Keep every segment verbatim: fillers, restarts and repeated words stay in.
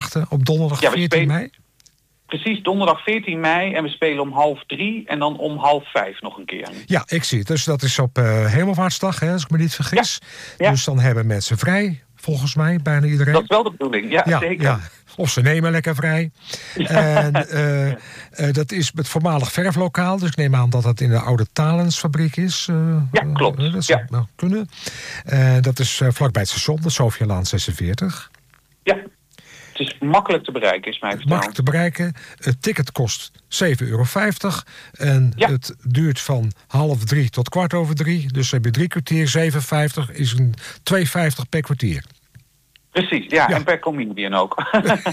verwachten op donderdag Ja, we veertien spelen- mei? Precies, donderdag veertien mei en we spelen om half drie en dan om half vijf nog een keer. Ja, ik zie het. Dus dat is op uh, Hemelvaartsdag, hè, als ik me niet vergis. Ja, ja. Dus dan hebben mensen vrij, volgens mij, bijna iedereen. Dat is wel de bedoeling, ja, ja, zeker. Ja. Of ze nemen lekker vrij. Ja. En uh, uh, dat is het voormalig verflokaal. Dus ik neem aan dat dat in de oude Talensfabriek is. Uh, ja, klopt. Uh, dat zou ja. nou kunnen. Uh, dat is uh, vlakbij het station, de Sofialaan zesenveertig. Ja. Het is makkelijk te bereiken, is mij verteld. Makkelijk te bereiken. Het ticket kost zeven euro vijftig. En ja. het duurt van half drie tot kwart over drie. Dus heb je drie kwartier, zeven vijftig is een twee vijftig per kwartier. Precies, ja, ja. En per comedian ook.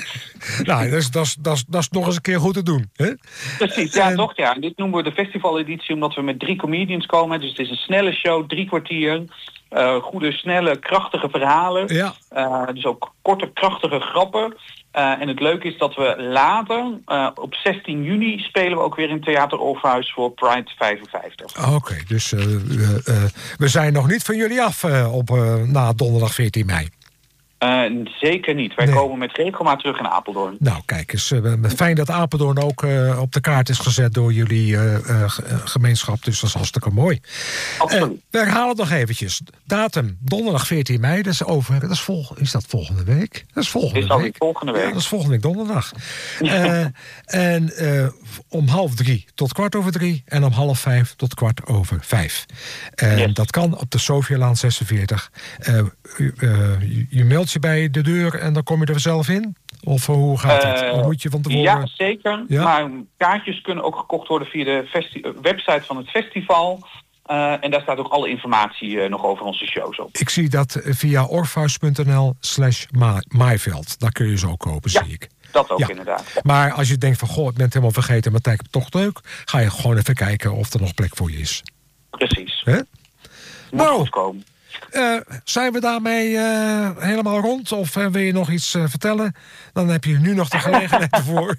Nou, dat is, dat, is, dat, is, dat is nog eens een keer goed te doen. Hè? Precies, ja, en... toch ja. Dit noemen we de festivaleditie omdat we met drie comedians komen. Dus het is een snelle show, drie kwartier. Uh, goede, snelle, krachtige verhalen. Ja. Uh, dus ook korte, krachtige grappen. Uh, en het leuke is dat we later, uh, op zestien juni... spelen we ook weer in Theater Orpheus voor Pride vijfenvijftig. Oké, okay, dus uh, uh, uh, we zijn nog niet van jullie af uh, op uh, na donderdag veertien mei. Uh, zeker niet. Wij nee. komen met regelmaat terug in Apeldoorn. Nou, kijk eens. Uh, fijn dat Apeldoorn ook uh, op de kaart is gezet door jullie uh, uh, gemeenschap. Dus dat is hartstikke mooi. Absoluut. Uh, we herhalen het nog eventjes. Datum, donderdag veertien mei. Dat is, over, dat is, vol, is dat volgende week? Dat is volgende is week. volgende week. Ja, dat is volgende week donderdag. uh, en uh, om half drie tot kwart over drie. En om half vijf tot kwart over vijf. En yes. Dat kan op de Sofialaan zesenveertig. Uh, uh, je, je meldt je bij de deur en dan kom je er zelf in? Of hoe gaat het? Uh, moet je van tevoren... Ja, zeker. Ja? Maar kaartjes kunnen ook gekocht worden via de festi- website van het festival. Uh, en daar staat ook alle informatie uh, nog over onze shows op. Ik zie dat via orpheus.nl slash maaiveld. Daar kun je ze ook kopen, ja, zie ik. Dat ook ja. inderdaad. Ja. Maar als je denkt van, goh, ik ben het helemaal vergeten, maar het lijkt me toch leuk, ga je gewoon even kijken of er nog plek voor je is. Precies. Hè? Moet nou, goed komen. Uh, zijn we daarmee uh, helemaal rond? Of uh, wil je nog iets uh, vertellen? Dan heb je nu nog de gelegenheid ervoor.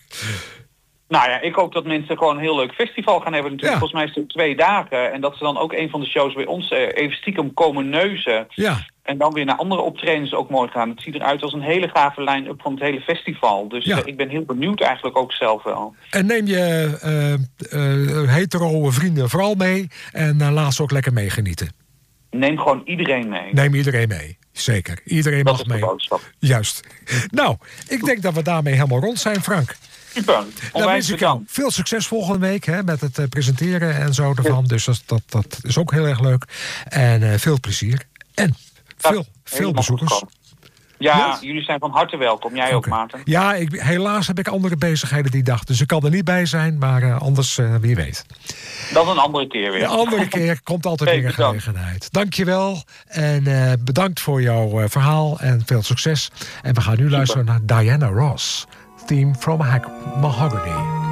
Nou ja, ik hoop dat mensen gewoon een heel leuk festival gaan hebben. Natuurlijk, ja. Volgens mij is het twee dagen. En dat ze dan ook een van de shows bij ons uh, even stiekem komen neuzen. Ja. En dan weer naar andere optredens ook mooi gaan. Het ziet eruit als een hele gave line-up van het hele festival. Dus ja. uh, ik ben heel benieuwd eigenlijk ook zelf wel. En neem je uh, uh, hetero vrienden vooral mee. En uh, laat ze ook lekker meegenieten. Neem gewoon iedereen mee. Neem iedereen mee, zeker. Iedereen dat mag is mee. De boodschap. Juist. Nou, ik denk dat we daarmee helemaal rond zijn, Frank. Super. Dan wens ik jou veel succes volgende week hè, met het uh, presenteren en zo ervan. Ja. Dus dat, dat, dat is ook heel erg leuk. En uh, veel plezier. En veel, ja, veel bezoekers. Ja, ja, jullie zijn van harte welkom. Jij okay. ook, Maarten. Ja, ik, helaas heb ik andere bezigheden die dag. Dus ik kan er niet bij zijn, maar uh, anders uh, wie weet. Dan een andere keer weer. Een andere keer komt altijd weer een gelegenheid. Dank je wel. En uh, bedankt voor jouw uh, verhaal en veel succes. En we gaan nu Super. luisteren naar Diana Ross. Theme from Mahogany.